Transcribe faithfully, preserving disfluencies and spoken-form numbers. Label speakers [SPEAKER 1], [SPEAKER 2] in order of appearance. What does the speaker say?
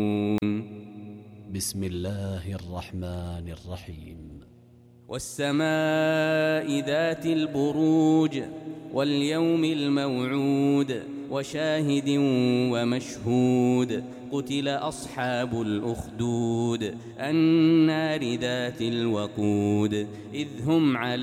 [SPEAKER 1] بسم الله الرحمن الرحيم.
[SPEAKER 2] والسماء ذات البروج واليوم الموعود وشاهد ومشهود قتل أصحاب الأخدود النار ذات الوقود إذ هم على